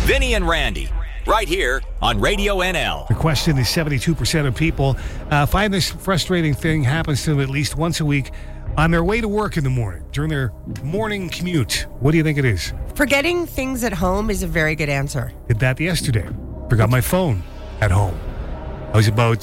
Vinny and Randy, right here on Radio NL. The question is 72% of people find this frustrating thing happens to them at least once a week on their way to work in the morning, during their morning commute. What do you think it is? Forgetting things at home is a very good answer. Did that yesterday. Forgot my phone at home. I was about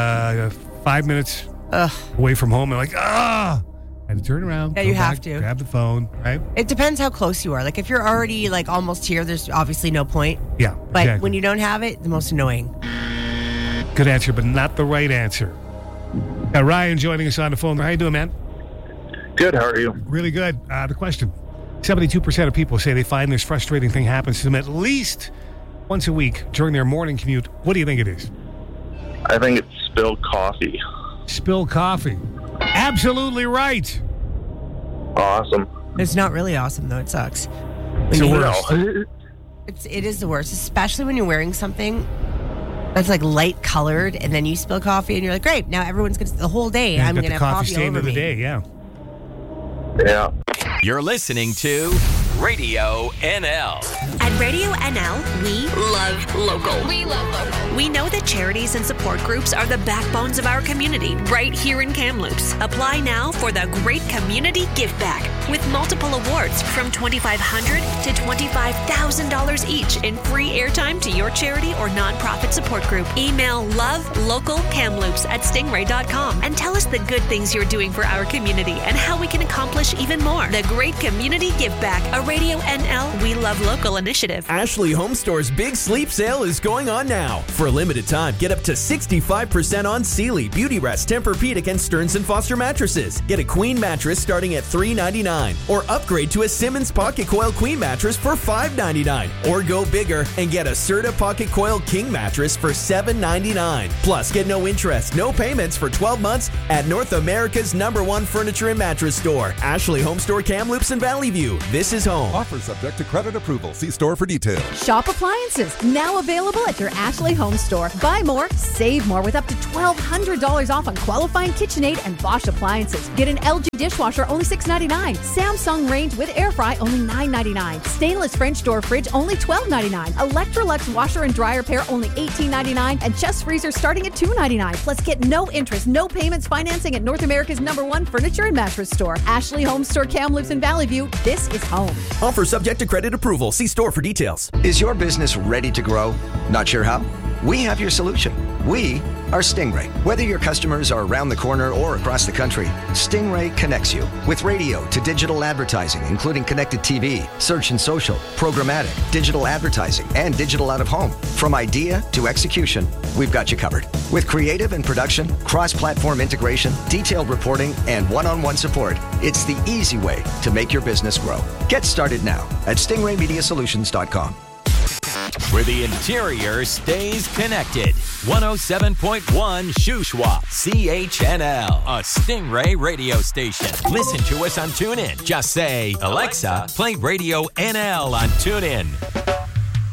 5 minutes away from home and I had to turn around. Yeah, you have to. Grab the phone, right? It depends how close you are. Like, if you're already, like, almost here, there's obviously no point. Yeah, But exactly. when you don't have it, the most annoying. Good answer, but not the right answer. Got Ryan joining us on the phone. How you doing, man? Good, how are you? Really good. The question, 72% of people say they find this frustrating thing happens to them at least once a week during their morning commute. What do you think it is? I think it's spilled coffee. Spill coffee. Absolutely right. Awesome. It's not really awesome, though. It sucks. It's the When you- worst. It is the worst, especially when you're wearing something that's like light colored, and then you spill coffee, and you're like, great, now everyone's going to, the whole day, Yeah, I'm got going to the have coffee coffee stain over of the me. day, yeah. Yeah. You're listening to Radio NL. At Radio NL, we love local. We love local. We know that charities and support groups are the backbones of our community right here in Kamloops. Apply now for the Great Community Give Back with multiple awards from $2,500 to $25,000 each in free airtime to your charity or nonprofit support group. Email lovelocalkamloops@stingray.com and tell us the good things you're doing for our community and how we can accomplish even more. The Great Community Give Back, a Radio NL We Love Local initiative. Ashley Home Store's big sleep sale is going on now. For a limited time, get up to 65% on Sealy, Beauty Rest, Tempur-Pedic, and Stearns & Foster mattresses. Get a queen mattress starting at $399, or upgrade to a Simmons Pocket Coil Queen mattress for $599, or go bigger and get a Serta Pocket Coil King mattress for $799. Plus, get no interest, no payments for 12 months at North America's #1 furniture and mattress store, Ashley Home Store, Kamloops and Valley View. This is home. Offer subject to credit approval. See store for details. Shop appliances, now available at your Ashley Home Store. Buy more, save more with up to $1,200 off on qualifying KitchenAid and Bosch appliances. Get an LG dishwasher, only $6.99. Samsung range with air fry, only $9.99. Stainless French door fridge, only $12.99. Electrolux washer and dryer pair, only $18.99. And chest freezer starting at $2.99. Plus, get no interest, no payments financing at North America's #1 furniture and mattress store. Ashley Home Store, Kamloops and Valley View. This is home. Offer subject to credit approval. See store for details. Is your business ready to grow? Not sure how? We have your solution. We are Stingray. Whether your customers are around the corner or across the country, Stingray connects you with radio to digital advertising, including connected TV, search and social, programmatic, digital advertising, and digital out of home. From idea to execution, we've got you covered. With creative and production, cross-platform integration, detailed reporting, and one-on-one support, it's the easy way to make your business grow. Get started now at stingraymediasolutions.com. Where the interior stays connected. 107.1 Shuswap, CHNL, a Stingray radio station. Listen to us on TuneIn. Just say, Alexa, play Radio NL on TuneIn.